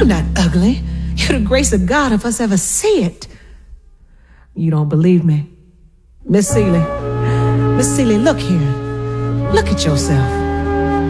You're not ugly. You're the grace of God if us ever see it. You don't believe me? Miss Seeley, look here. Look at yourself.